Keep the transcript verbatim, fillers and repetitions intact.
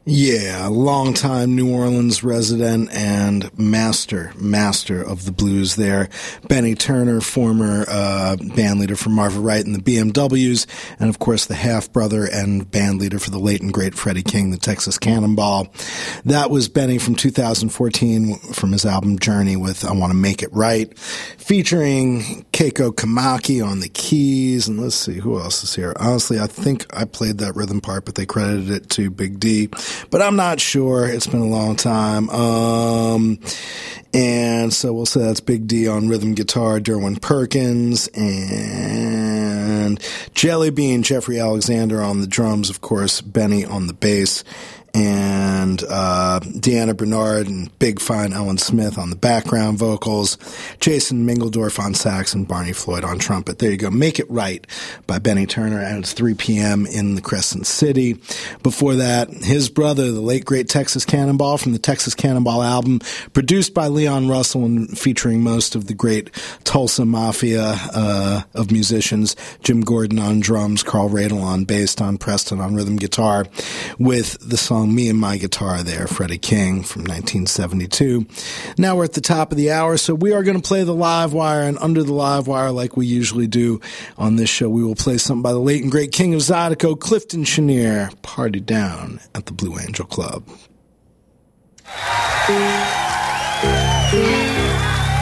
Yeah, longtime New Orleans resident and master, master of the blues there. Benny Turner, former uh, band leader for Marvin Wright and the B M Ws, and of course the half-brother and band leader for the late and great Freddie King, the Texas Cannonball. That was Benny from two thousand fourteen from his album Journey with I Want to Make It Right, featuring Keiko Kamaki on the keys, and let's see, who else is here? Honestly, I think I played that rhythm part, but they credited it to Big D. But I'm not sure. It's been a long time. Um, and so we'll say that's Big D on rhythm guitar, Derwin Perkins, and Jelly Bean, Jeffrey Alexander on the drums, of course, Benny on the bass, and uh, Deanna Bernard and Big Fine Ellen Smith on the background vocals, Jason Mingledorf on sax, and Barney Floyd on trumpet. There you go. Make It Right by Benny Turner, and it's three p.m. in the Crescent City. Before that, his brother, the late great Texas Cannonball from the Texas Cannonball album, produced by Leon Russell and featuring most of the great Tulsa Mafia uh, of musicians, Jim Gordon on drums, Carl Radel on bass, Don Preston on rhythm guitar, with the song Me and My Guitar there, Freddie King from nineteen seventy-two. Now we're at the top of the hour, so we are going to play the live wire, and under the live wire, like we usually do on this show, we will play something by the late and great King of Zydeco, Clifton Chenier, Party Down at the Blue Angel Club.